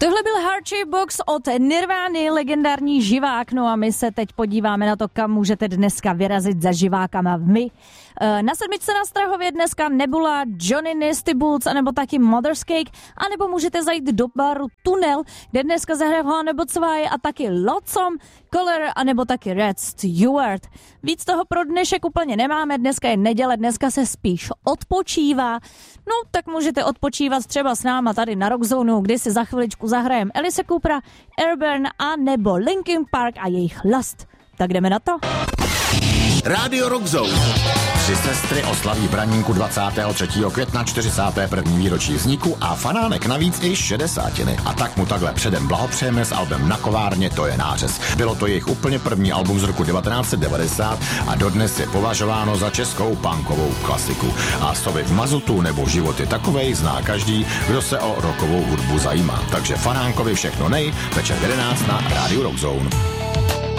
Tohle byl Harchie Box od Nirvány, legendární živák. No a my se teď podíváme na to, kam můžete dneska vyrazit za živákama my. Na 7. na Strahově dneska Nebula, Johnny Nasty Boots, anebo taky Mother's Cake, anebo můžete zajít do baru Tunel, kde dneska zahrává nebo Cvaj a taky Lotsom, Color, anebo taky Red Stewart. Víc toho pro dnešek úplně nemáme, dneska je neděle, dneska se spíš odpočívá. No, tak můžete odpočívat třeba s náma tady na Rockzone, kdy si za chviličku zahrajem Alice Coopera, Airburn a nebo Linkin Park a jejich Lust. Tak jdeme na to. Rádio Rockzone. 3 sestry oslaví Braníku 23. května 41. výročí vzniku a fanánek navíc i 60. A tak mu takhle předem blahopřejeme s albem Na kovárně, to je nářez. Bylo to jejich úplně první album z roku 1990 a dodnes je považováno za českou punkovou klasiku. A Stovy v mazutu nebo Život je takovej zná každý, kdo se o rockovou hudbu zajímá. Takže fanánkovi všechno nej, večer 11 na Rádiu Rockzone.